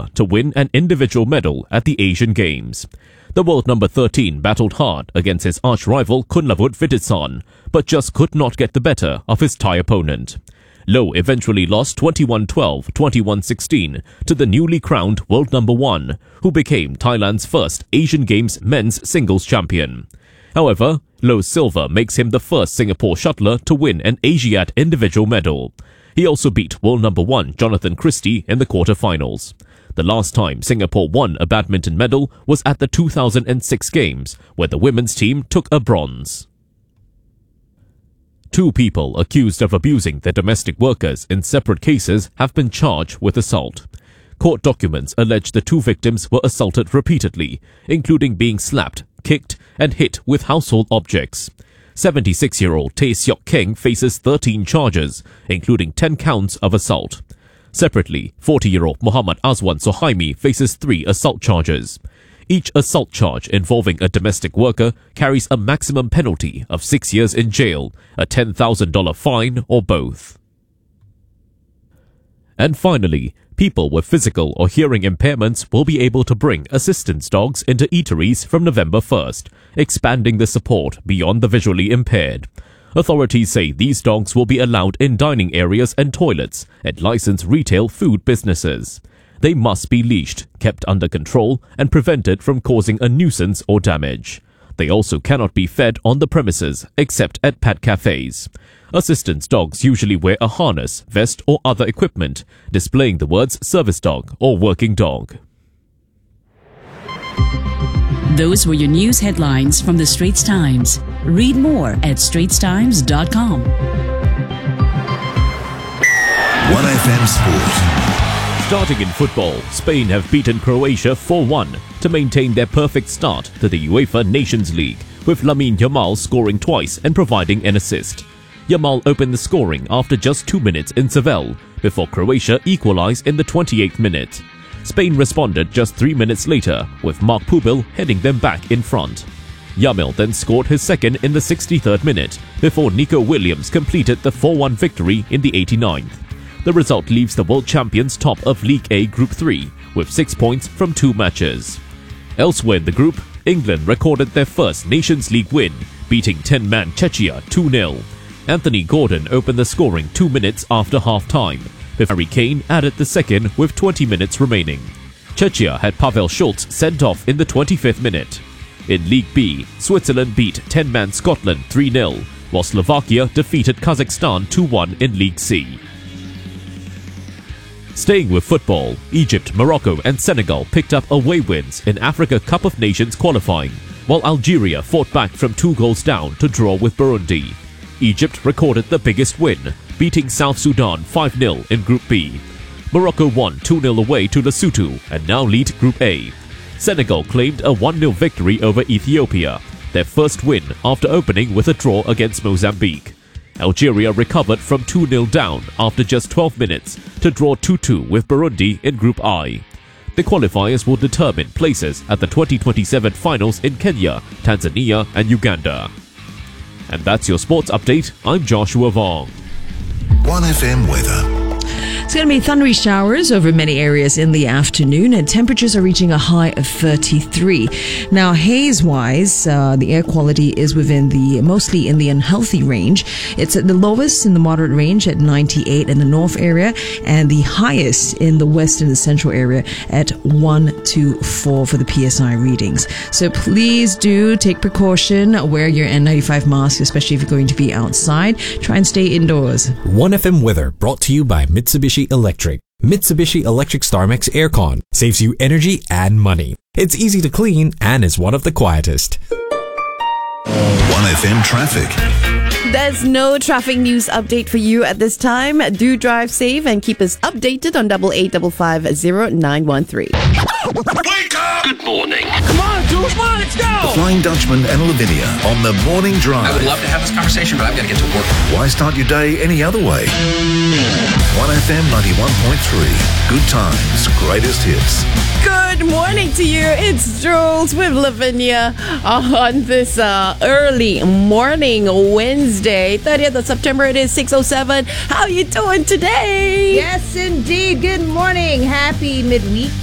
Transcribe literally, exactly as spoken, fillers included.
silver to win an individual medal at the Asian Games. The world number thirteen battled hard against his arch-rival Kunlavut Vitisarn, but just could not get the better of his Thai opponent. Loh eventually lost twenty-one twelve, twenty-one sixteen to the newly crowned world number one, who became Thailand's first Asian Games men's singles champion. However, Loh's silver makes him the first Singapore shuttler to win an Asiad individual medal. He also beat world number one Jonathan Christie in the quarter-finals. The last time Singapore won a badminton medal was at the two thousand six Games, where the women's team took a bronze. Two people accused of abusing their domestic workers in separate cases have been charged with assault. Court documents allege the two victims were assaulted repeatedly, including being slapped, kicked, and hit with household objects. seventy-six-year-old Tay Seok Keng faces thirteen charges, including ten counts of assault. Separately, forty-year-old Muhammad Azwan Sohaimi faces three assault charges. Each assault charge involving a domestic worker carries a maximum penalty of six years in jail, a ten thousand dollars fine, or both. And finally, people with physical or hearing impairments will be able to bring assistance dogs into eateries from November first, expanding the support beyond the visually impaired. Authorities say these dogs will be allowed in dining areas and toilets at licensed retail food businesses. They must be leashed, kept under control, and prevented from causing a nuisance or damage. They also cannot be fed on the premises, except at pet cafes. Assistance dogs usually wear a harness, vest, or other equipment, displaying the words service dog or working dog. Those were your news headlines from the Straits Times. Read more at straits times dot com. one F M Sport. Starting in football, Spain have beaten Croatia four one to maintain their perfect start to the UEFA Nations League, with Lamine Yamal scoring twice and providing an assist. Yamal opened the scoring after just two minutes in Seville, before Croatia equalised in the twenty-eighth minute. Spain responded just three minutes later, with Mark Pubil heading them back in front. Yamal then scored his second in the sixty-third minute, before Nico Williams completed the four one victory in the eighty-ninth. The result leaves the world champions top of League A Group three, with six points from two matches. Elsewhere in the group, England recorded their first Nations League win, beating ten-man Czechia two nil. Anthony Gordon opened the scoring two minutes after half-time, before Harry Kane added the second with twenty minutes remaining. Czechia had Pavel Schultz sent off in the twenty-fifth minute. In League B, Switzerland beat ten-man Scotland three nil, while Slovakia defeated Kazakhstan two one in League C. Staying with football, Egypt, Morocco and Senegal picked up away wins in Africa Cup of Nations qualifying, while Algeria fought back from two goals down to draw with Burundi. Egypt recorded the biggest win, beating South Sudan five nil in Group B. Morocco won two nil away to Lesotho and now lead Group A. Senegal claimed a one nil victory over Ethiopia, their first win after opening with a draw against Mozambique. Algeria recovered from two nil down after just twelve minutes to draw two two with Burundi in Group I. The qualifiers will determine places at the twenty twenty-seven finals in Kenya, Tanzania and Uganda. And that's your sports update. I'm Joshua Vong. one F M weather. It's going to be thundery showers over many areas in the afternoon, and temperatures are reaching a high of thirty-three. Now, haze-wise, uh, the air quality is within the mostly in the unhealthy range. It's at the lowest in the moderate range at ninety-eight in the north area, and the highest in the west and the central area at one to four for the P S I readings. So please do take precaution, wear your N ninety-five mask, especially if you're going to be outside. Try and stay indoors. one F M weather brought to you by Mitsubishi Electric. Mitsubishi Electric StarMax Aircon saves you energy and money. It's easy to clean and is one of the quietest. one F M traffic. There's no traffic news update for you at this time. Do drive safe and keep us updated on double eight double five zero nine one three. Wake up! Good morning. Come on, dude, come on, let's go! The Flying Dutchman and Lavinia on the morning drive. I would love to have this conversation, but I've got to get to work. Why start your day any other way? one F M ninety-one point three. Good times, greatest hits. Good morning to you. It's Jules with Lavinia on this uh, early morning Wednesday, thirtieth of September. It is six oh seven. How you doing today? Yes, indeed. Good morning. Happy midweek.